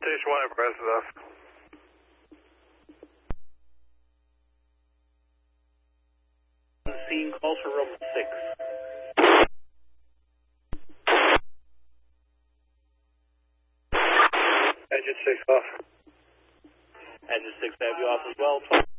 Station 1, Everest is off. Scene calls for room 6. Engine 6 off. Engine 6 have you off as well.